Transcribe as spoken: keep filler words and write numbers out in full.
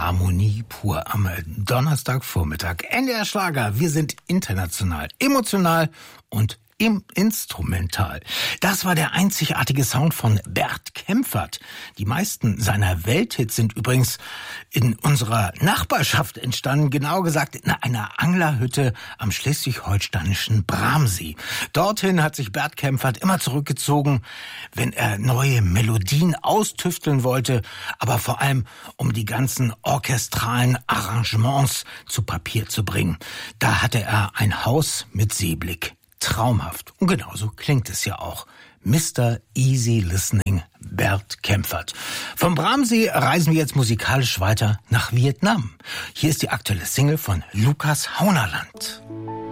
Harmonie pur am Donnerstagvormittag. N D R Schlager, wir sind international, emotional und im Instrumental. Das war der einzigartige Sound von Bert Kaempfert. Die meisten seiner Welthits sind übrigens in unserer Nachbarschaft entstanden, genau gesagt in einer Anglerhütte am schleswig-holsteinischen Bramsee. Dorthin hat sich Bert Kaempfert immer zurückgezogen, wenn er neue Melodien austüfteln wollte, aber vor allem um die ganzen orchestralen Arrangements zu Papier zu bringen. Da hatte er ein Haus mit Seeblick. Traumhaft. Und genauso klingt es ja auch. Mister Easy Listening, Bert Kaempfert. Vom Bramsee reisen wir jetzt musikalisch weiter nach Vietnam. Hier ist die aktuelle Single von Lukas Haunerland.